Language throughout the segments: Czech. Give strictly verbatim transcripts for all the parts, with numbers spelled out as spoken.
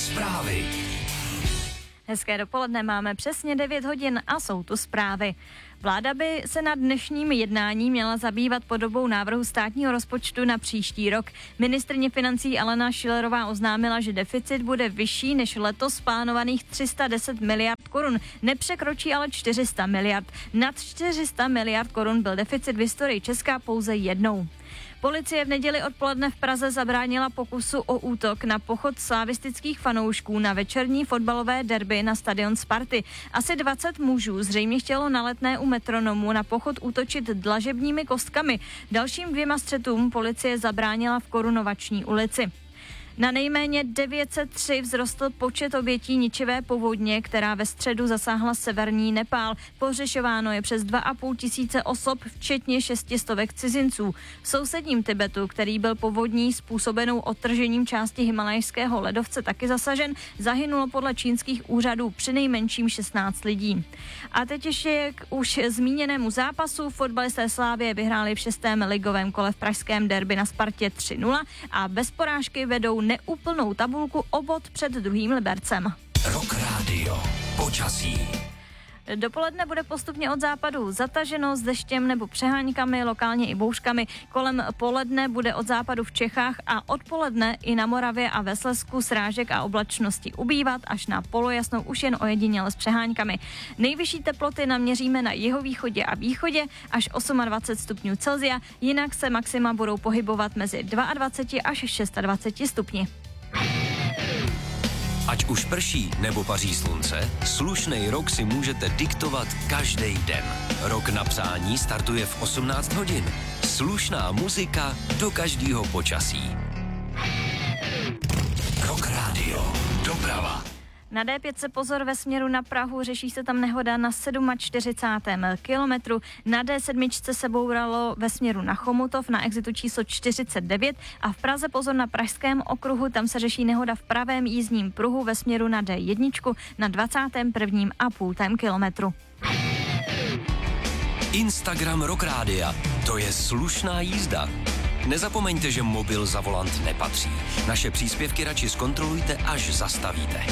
Zprávy. Hezké dopoledne, máme přesně devět hodin a jsou tu zprávy. Vláda by se na dnešním jednání měla zabývat podobou návrhu státního rozpočtu na příští rok. Ministryně financí Alena Schillerová oznámila, že deficit bude vyšší než letos plánovaných tři sta deset miliard korun. Nepřekročí ale čtyři sta miliard. Nad čtyři sta miliard korun byl deficit v historii Česka pouze jednou. Policie v neděli odpoledne v Praze zabránila pokusu o útok na pochod slavistických fanoušků na večerní fotbalové derby na stadion Sparty. Asi dvacet mužů zřejmě chtělo na Letné u Metronomu na pochod útočit dlažebními kostkami. Dalším dvěma střetům policie zabránila v Korunovační ulici. Na nejméně devět set tři vzrostl počet obětí ničivé povodně, která ve středu zasáhla severní Nepál. Pohřešováno je přes dva a půl tisíce osob, včetně šestistovek cizinců. V sousedním Tibetu, který byl povodní způsobenou odtržením části himalajského ledovce taky zasažen, zahynulo podle čínských úřadů přinejmenším šestnáct lidí. A teď ještě k už zmíněnému zápasu. Fotbalisté Slávie vyhráli v šestém ligovém kole v pražském derby na Spartě tři nula a bez porážky vedou neúplnou tabulku o bod před druhým Libercem. Rock Radio. Počasí. Dopoledne bude postupně od západu zataženo s deštěm nebo přeháňkami, lokálně i bouřkami. Kolem poledne bude od západu v Čechách a odpoledne i na Moravě a ve Slezsku srážek a oblačnosti ubývat, až na polojasnou už jen ojediněle s přeháňkami. Nejvyšší teploty naměříme na jihovýchodě a východě až dvacet osm stupňů Celsia, jinak se maxima budou pohybovat mezi dvacet dva až dvacet šest stupni. Ať už prší nebo paří slunce, slušnej rok si můžete diktovat každý den. Rok na přání startuje v osmnáct hodin. Slušná muzika do každého počasí. Rock Radio. Doprava. Na D pět se pozor ve směru na Prahu, řeší se tam nehoda na čtyřicátém sedmém kilometru. Na D sedm se bouralo ve směru na Chomutov na exitu číslo čtyřicet devět a v Praze pozor na Pražském okruhu, tam se řeší nehoda v pravém jízdním pruhu ve směru na D jedna na dvacátém prvním a půltém kilometru. Instagram Rock Rádia. To je slušná jízda. Nezapomeňte, že mobil za volant nepatří. Naše příspěvky radši zkontrolujte, až zastavíte.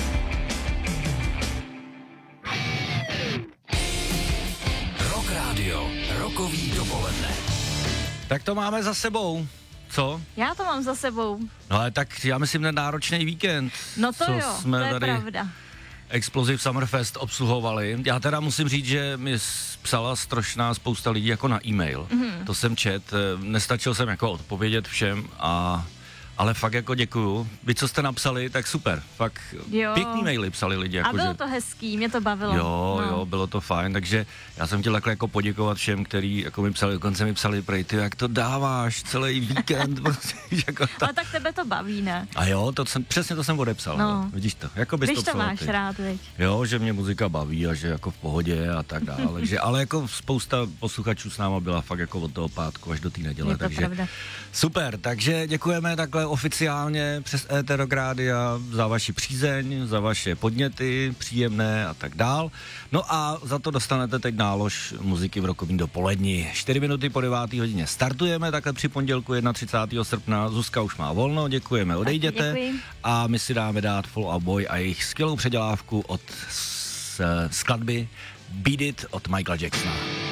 Rock Radio. Rokový dopoledne. Tak to máme za sebou. Co? Já to mám za sebou. No ale tak já myslím na náročný víkend. No to co jo, jsme to je tady pravda. Explosive Summerfest obsluhovali. Já teda musím říct, že mi psala strašná spousta lidí jako na e-mail. Mm-hmm. To jsem čet, nestačil jsem jako odpovědět všem, a ale fakt jako děkuju. Vy, co jste napsali, tak super. Fakt jo. Pěkný maily psali lidi. Jako a bylo že... to hezký, mě to bavilo. Jo, no. jo, bylo to fajn, takže já jsem chtěl takhle jako poděkovat všem, kteří jako mi psali, dokonce mi psali, prej, ty, jak to dáváš celý víkend. jako ta... Ale tak tebe to baví, ne? A jo, to jsem, přesně to jsem odepsal, no. No, vidíš to, jako bys Když to to máš ty. rád, veď. Jo, že mě muzika baví a že jako v pohodě a tak dále, že, ale jako spousta posluchačů s náma byla fakt jako od toho pátku až do té neděle, Je to takže pravda. Super, takže děkujeme takhle oficiálně přes Éter Rock Rádia za vaši přízeň, za vaše podněty, příjemné a tak dál. No a za to dostanete teď nálož muziky v rokovým dopoledni. čtyři minuty po deváté hodině startujeme, takhle při pondělku třicátého prvního srpna. Zuzka už má volno, děkujeme, odejděte. A my si dáme dát Fall Out Boy a jejich skvělou předělávku od s, skladby Beat It od Michaela Jacksona.